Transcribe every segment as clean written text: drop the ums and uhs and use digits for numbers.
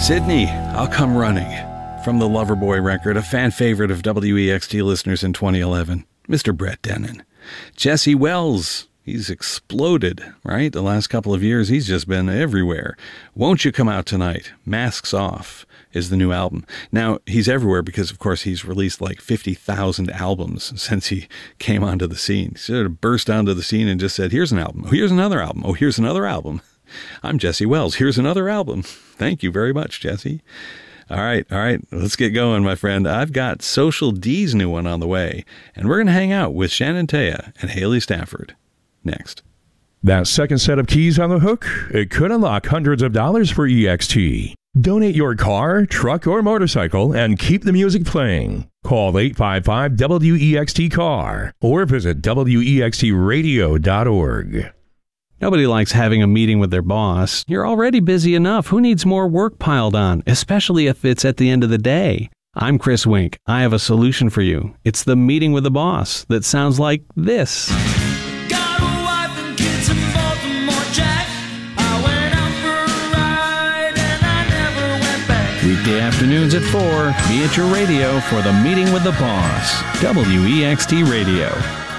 Sydney, I'll Come Running. From the Loverboy record, a fan favorite of WEXT listeners in 2011, Mr. Brett Dennen. Jesse Wells, he's exploded, right? The last couple of years, he's just been everywhere. Won't You Come Out Tonight? Masks Off is the new album. Now, he's everywhere because, of course, he's released like 50,000 albums since he came onto the scene. He sort of burst onto the scene and just said, here's an album. Oh, here's another album. Oh, here's another album. I'm Jesse Wells. Here's another album. Thank you very much, Jesse. All right. Let's get going, my friend. I've got Social D's new one on the way, and we're going to hang out with Shannon Taya and Haley Stafford next. That second set of keys on the hook, it could unlock hundreds of dollars for EXT. Donate your car, truck, or motorcycle and keep the music playing. Call 855-WEXT-CAR or visit WEXTradio.org. Nobody likes having a meeting with their boss. You're already busy enough. Who needs more work piled on, especially if it's at the end of the day? I'm Chris Wink. I have a solution for you. It's the meeting with the boss that sounds like this. Got a wife and kids in Baltimore, Jack. I went out for a ride and I never went back. Weekday afternoons at 4. Be at your radio for the meeting with the boss. WEXT Radio.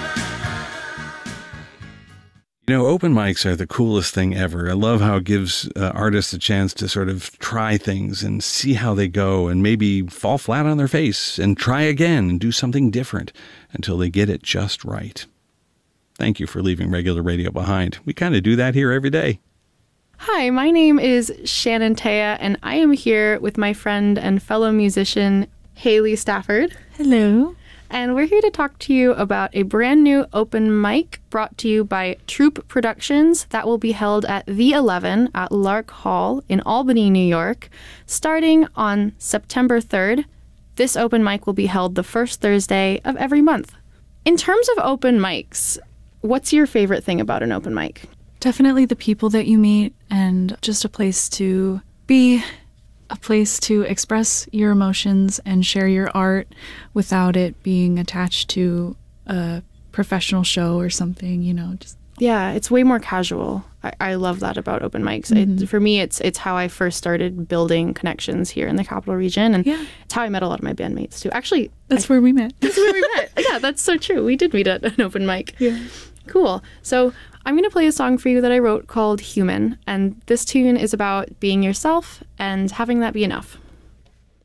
You know, open mics are the coolest thing ever. I love how it gives artists a chance to sort of try things and see how they go and maybe fall flat on their face and try again and do something different until they get it just right. Thank you for leaving regular radio behind. We kind of do that here every day. Hi, my name is Shannon Taya, and I am here with my friend and fellow musician, Haley Stafford. Hello. And we're here to talk to you about a brand new open mic brought to you by Troop Productions that will be held at The 11 at Lark Hall in Albany, New York, starting on September 3rd. This open mic will be held the first Thursday of every month. In terms of open mics, what's your favorite thing about an open mic? Definitely the people that you meet and just a place to be, a place to express your emotions and share your art without it being attached to a professional show or something, you know. Yeah, it's way more casual. I love that about open mics. Mm-hmm. For me, it's how I first started building connections here in the Capital Region, and it's how I met a lot of my bandmates too. Actually, that's where we met. That's where we met. Yeah, that's so true. We did meet at an open mic. Yeah. Cool. So I'm going to play a song for you that I wrote called Human, and this tune is about being yourself and having that be enough.